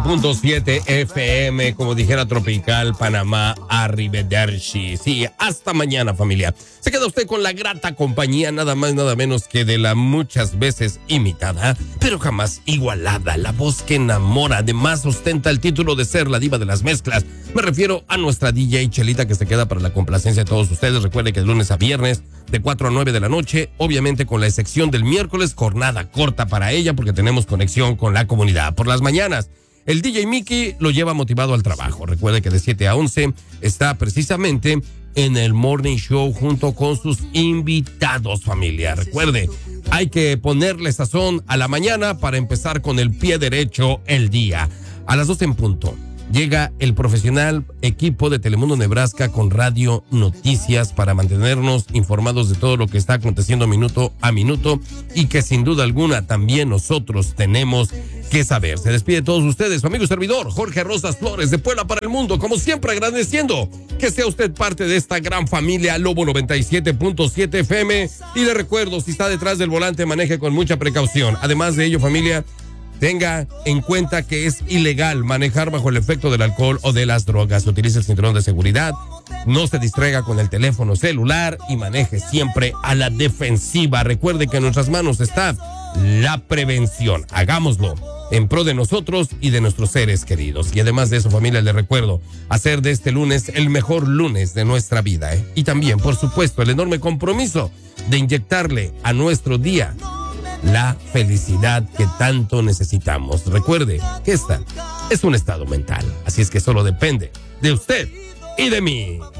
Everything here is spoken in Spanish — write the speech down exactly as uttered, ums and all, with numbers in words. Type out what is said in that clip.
punto siete F M, como dijera Tropical Panamá, arrivederci. Sí, hasta mañana, familia. Se queda usted con la grata compañía, nada más, nada menos que de la muchas veces imitada, pero jamás igualada, la voz que enamora, además ostenta el título de ser la diva de las mezclas. Me refiero a nuestra D J Chelita, que se queda para la complacencia de todos ustedes. Recuerde que de lunes a viernes, de cuatro a nueve de la noche, obviamente con la excepción del miércoles, jornada corta para ella, porque tenemos conexión con la comunidad. Por las mañanas, el D J Mickey lo lleva motivado al trabajo. Recuerde que de siete a once está precisamente en el Morning Show junto con sus invitados, familia. Recuerde, hay que ponerle sazón a la mañana para empezar con el pie derecho el día. A las doce en punto llega el profesional equipo de Telemundo Nebraska con Radio Noticias para mantenernos informados de todo lo que está aconteciendo minuto a minuto y que sin duda alguna también nosotros tenemos que saber. Se despide de todos ustedes, su amigo y servidor, Jorge Rosas Flores, de Puebla para el Mundo, como siempre agradeciendo que sea usted parte de esta gran familia Lobo noventa y siete punto siete F M. Y le recuerdo, si está detrás del volante, maneje con mucha precaución. Además de ello, familia, tenga en cuenta que es ilegal manejar bajo el efecto del alcohol o de las drogas. Utilice el cinturón de seguridad, no se distraiga con el teléfono celular y maneje siempre a la defensiva. Recuerde que en nuestras manos está la prevención. Hagámoslo en pro de nosotros y de nuestros seres queridos. Y además de eso, familia, le recuerdo hacer de este lunes el mejor lunes de nuestra vida, ¿eh? Y también, por supuesto, el enorme compromiso de inyectarle a nuestro día la felicidad que tanto necesitamos. Recuerde que esta es un estado mental, así es que solo depende de usted y de mí.